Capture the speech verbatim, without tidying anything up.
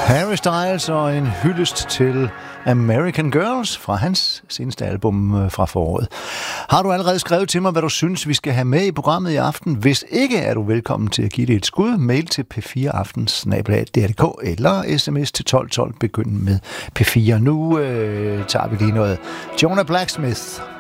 Harry Styles og en hyldest til American Girls fra hans seneste album fra foråret. Har du allerede skrevet til mig, hvad du synes, vi skal have med i programmet i aften? Hvis ikke, er du velkommen til at give det et skud. Mail til p fire aftens snabel-a d r punktum d k eller sms til tolv tolv. Begynd med P fire. Nu øh, tager vi lige noget Jonah Blacksmith.